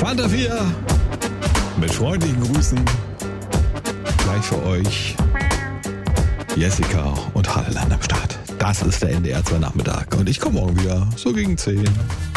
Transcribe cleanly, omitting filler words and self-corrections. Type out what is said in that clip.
Fanta 4 mit freundlichen Grüßen. Gleich für euch Jessica und Hadeland am Start. Das ist der NDR 2 Nachmittag und ich komme morgen wieder, so gegen 10.